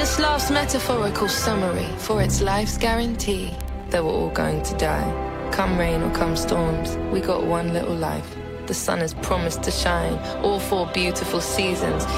This last metaphorical summary for its life's guarantee that we're all going to die. Come rain or come storms, we got one little life. The sun has promised to shine all 4 beautiful seasons.